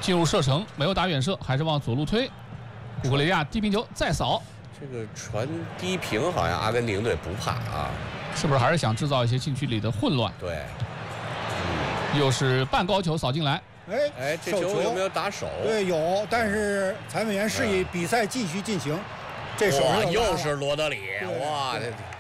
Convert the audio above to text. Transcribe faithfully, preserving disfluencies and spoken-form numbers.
进入射程，没有打远射，还是往左路推。古格雷利亚低平球再扫， 这个传低平好像阿根廷队不怕啊， 是不是还是想制造一些禁区里的混乱？ 对， 嗯、又是半高球扫进来。 哎哎，这球有没有打手？ 对，有，但是裁判员示意比赛继续进行。这手又是罗德里，哇！